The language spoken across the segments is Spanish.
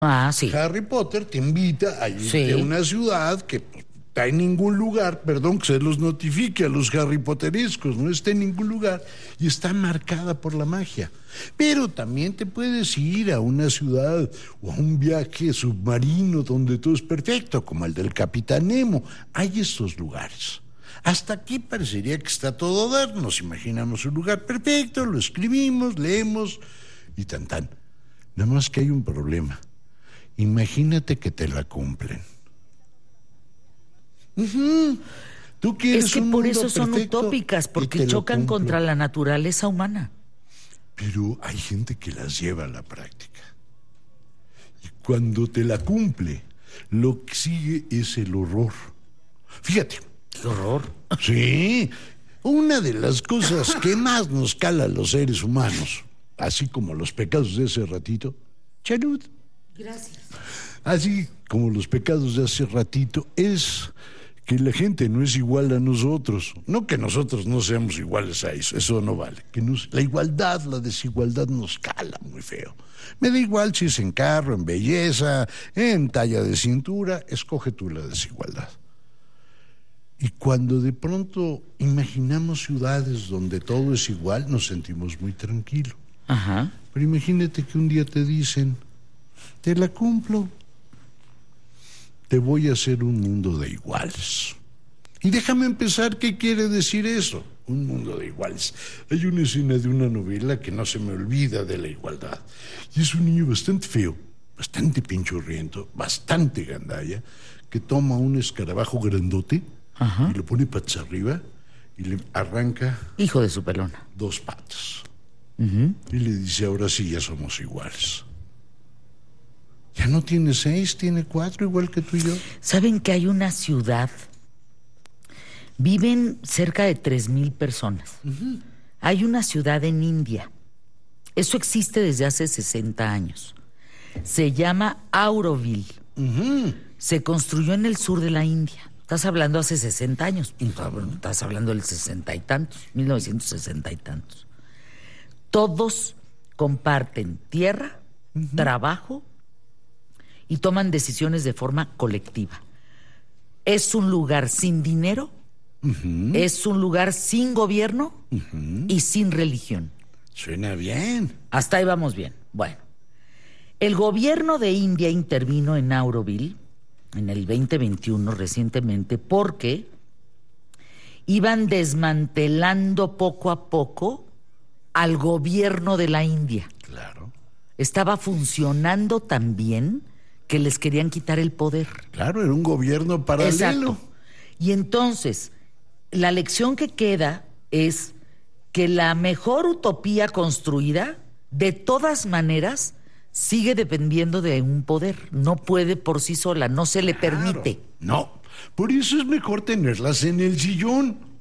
Ah, sí. Harry Potter te invita a irte Sí. a una ciudad que pues, está en ningún lugar, perdón que se los notifique a los Harry Potterescos, no está en ningún lugar y está marcada por la magia. Pero también te puedes ir a una ciudad o a un viaje submarino donde todo es perfecto, como el del Capitán Nemo. Hay estos lugares. Hasta aquí parecería que está todo dar. Nos imaginamos un lugar perfecto, lo escribimos, leemos y tan tan. Nada más que hay un problema. Imagínate que te la cumplen. Tú quieres Es que un por mundo eso son perfecto utópicas, y porque te lo chocan cumplo. contra la naturaleza humana. Pero hay gente que las lleva a la práctica. Y cuando te la cumple, lo que sigue es el horror. Fíjate. ¡Qué horror! Sí, una de las cosas que más nos cala a los seres humanos, así como los pecados de ese ratito, salud. Gracias. Así como los pecados de hace ratito, es que la gente no es igual a nosotros. No que nosotros no seamos iguales a eso no vale. La igualdad, la desigualdad nos cala muy feo. Me da igual si es en carro, en belleza, en talla de cintura, escoge tú la desigualdad. Y cuando de pronto imaginamos ciudades donde todo es igual, nos sentimos muy tranquilos. Ajá. Pero imagínate que un día te dicen, te la cumplo, te voy a hacer un mundo de iguales. Y déjame empezar, ¿qué quiere decir eso? Un mundo de iguales. Hay una escena de una novela que no se me olvida de la igualdad. Y es un niño bastante feo, bastante pinchurriento, bastante gandalla, que toma un escarabajo grandote. Ajá. Y lo pone patas arriba y le arranca Hijo de su pelona. 2 patas. Y le dice, ahora sí ya somos iguales. Ya no tiene 6, tiene 4, igual que tú y yo. ¿Saben que hay una ciudad? Viven cerca de 3,000 personas. Hay una ciudad en India. Eso existe desde hace 60 años. Se llama Auroville. Se construyó en el sur de la India. Estás hablando hace 60 años. Estás hablando del 60 y tantos, 1960 y tantos. Todos comparten tierra, trabajo y toman decisiones de forma colectiva. Es un lugar sin dinero, es un lugar sin gobierno y sin religión. Suena bien. Hasta ahí vamos bien. Bueno, el gobierno de India intervino en Auroville en el 2021 recientemente porque iban desmantelando poco a poco al gobierno de la India. Claro. Estaba funcionando tan bien que les querían quitar el poder. Claro, era un gobierno paralelo. Exacto. Y entonces, la lección que queda es que la mejor utopía construida, de todas maneras, sigue dependiendo de un poder. No puede por sí sola, no se le permite. No, por eso es mejor tenerlas en el sillón.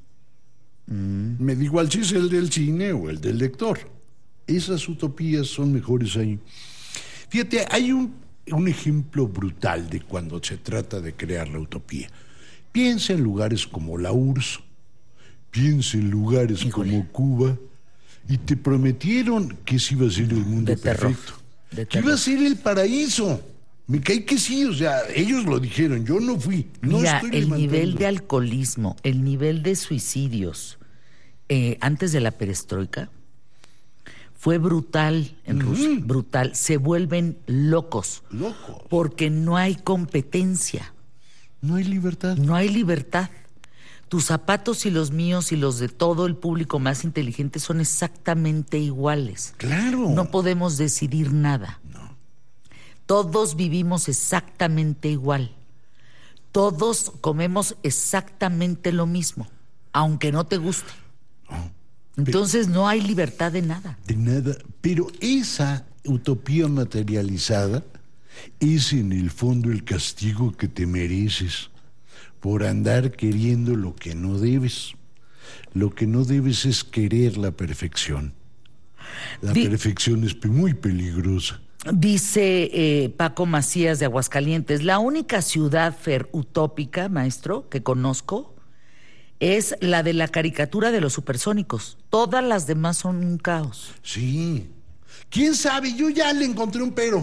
Me da igual si es el del cine o el del lector. Esas utopías son mejores ahí. Fíjate, hay un ejemplo brutal de cuando se trata de crear la utopía. Piensa en lugares como la URSS, piensa en lugares como Cuba, y te prometieron que ese iba a ser el mundo perfecto. Que iba a ser el paraíso. Me cae que sí, o sea, ellos lo dijeron, yo no fui. No Mira, estoy el levantando. nivel de alcoholismo, el nivel de suicidios antes de la perestroika fue brutal en Rusia, brutal. Se vuelven locos. Locos. Porque no hay competencia. No hay libertad. No hay libertad. Tus zapatos y los míos y los de todo el público más inteligente son exactamente iguales. Claro. No podemos decidir nada. No. Todos vivimos exactamente igual. Todos comemos exactamente lo mismo, aunque no te guste. Entonces no hay libertad de nada. De nada. Pero esa utopía materializada es en el fondo el castigo que te mereces por andar queriendo lo que no debes. Lo que no debes es querer la perfección. La perfección es muy peligrosa. Dice Paco Macías de Aguascalientes, la única ciudad utópica, maestro, que conozco es la de la caricatura de los supersónicos. Todas las demás son un caos. Sí. ¿Quién sabe? Yo ya le encontré un pero.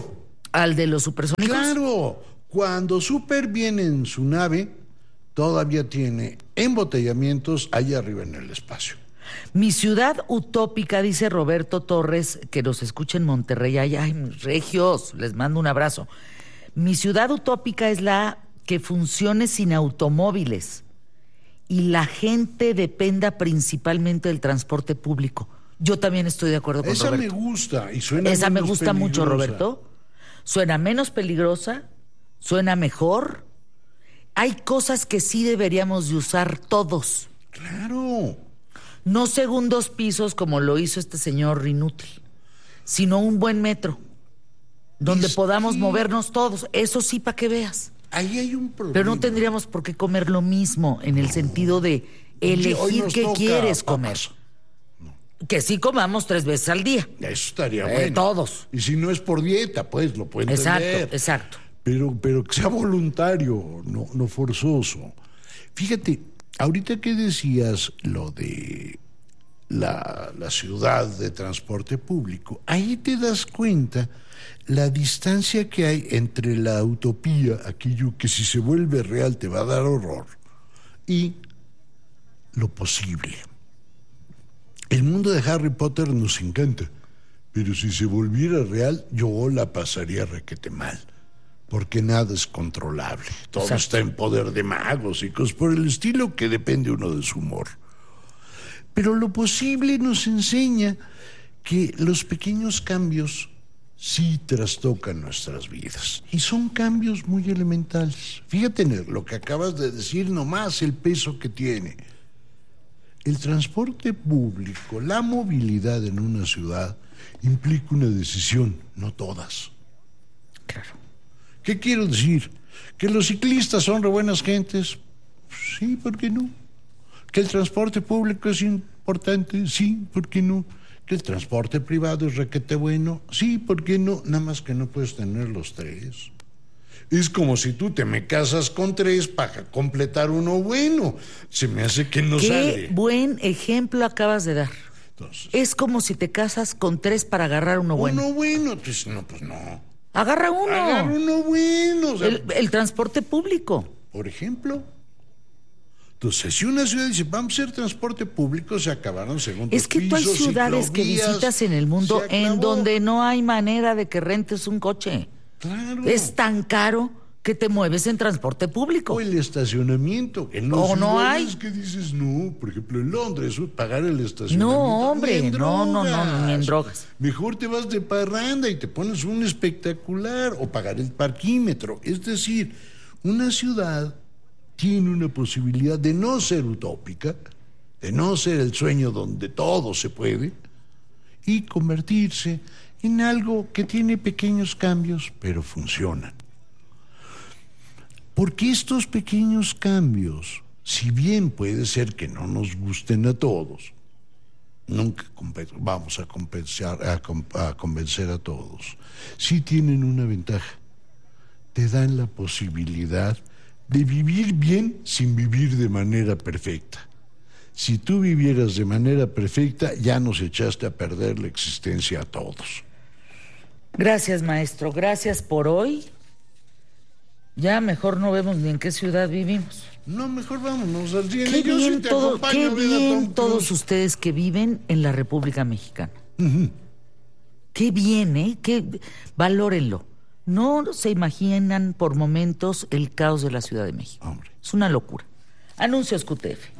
¿Al de los supersónicos? Claro, cuando Super viene en su nave, todavía tiene embotellamientos allá arriba en el espacio. Mi ciudad utópica, dice Roberto Torres, que nos escucha en Monterrey. Ay, mis regios, les mando un abrazo. Mi ciudad utópica es la que funcione sin automóviles y la gente dependa principalmente del transporte público. Yo también estoy de acuerdo con Esa Roberto. me gusta y suena Esa me menos gusta mucho, peligrosa. Roberto. Suena menos peligrosa, suena mejor. Hay cosas que sí deberíamos de usar todos. Claro. No segundos pisos como lo hizo este señor inútil, sino un buen metro, donde Es podamos que movernos todos. Eso sí, para que veas. Ahí hay un problema. Pero no tendríamos por qué comer lo mismo, en el sentido de Hoy elegir nos qué toca quieres papas. comer. Que sí comamos 3 veces al día. Eso estaría bueno. Todos. Y si no es por dieta, pues lo puedo entender. Exacto. Pero que sea voluntario, no forzoso. Fíjate, ahorita que decías lo de la ciudad de transporte público, ahí te das cuenta la distancia que hay entre la utopía, aquello que si se vuelve real te va a dar horror, y lo posible. El mundo de Harry Potter nos encanta, pero si se volviera real, yo la pasaría requete mal, porque nada es controlable. Todo Exacto. está en poder de magos y cosas por el estilo, que depende uno de su humor. Pero lo posible nos enseña que los pequeños cambios sí trastocan nuestras vidas. Y son cambios muy elementales. Fíjate en lo que acabas de decir, nomás el peso que tiene. El transporte público, la movilidad en una ciudad, implica una decisión, no todas. Claro. ¿Qué quiero decir? ¿Que los ciclistas son re buenas gentes? Sí, ¿por qué no? ¿Que el transporte público es importante? Sí, ¿por qué no? ¿Que el transporte privado es requete bueno? Sí, ¿por qué no? Nada más que no puedes tener los tres. Es como si tú te me casas con 3 para completar uno bueno. Se me hace que no Qué sale. buen ejemplo acabas de dar. Entonces, Es como si te casas con 3 para agarrar uno bueno. uno bueno, pues no. Agarra uno. Agarra uno bueno. O sea, El transporte público. por ejemplo. Entonces, si una ciudad dice, vamos a hacer transporte público, se acabaron segundos Es que tú hay pisos, ciudades que ciclovías, visitas en el mundo se en acabó. donde no hay manera de que rentes un coche. Claro. Es tan caro que te mueves en transporte público. O el estacionamiento. En los O no lugares hay. que dices, no, por ejemplo, en Londres, pagar el estacionamiento. No, hombre, ni en no, ni en drogas. drogas. Mejor te vas de parranda y te pones un espectacular, o pagar el parquímetro. Es decir, una ciudad tiene una posibilidad de no ser utópica, de no ser el sueño donde todo se puede, y convertirse en algo que tiene pequeños cambios, pero funcionan. Porque estos pequeños cambios, si bien puede ser que no nos gusten a todos, nunca vamos a convencer a todos, sí tienen una ventaja. Te dan la posibilidad de vivir bien sin vivir de manera perfecta. Si tú vivieras de manera perfecta, ya nos echaste a perder la existencia a todos. Gracias, maestro. Gracias por hoy. Ya mejor no vemos ni en qué ciudad vivimos. No, mejor vámonos al cine. Qué Yo sí bien, te qué acompaño a ver a bien Tom todos Cruise. ustedes que viven en la República Mexicana. Qué bien, ¿eh? Valórenlo. No se imaginan por momentos el caos de la Ciudad de México. Hombre. Es una locura. Anuncios QTF.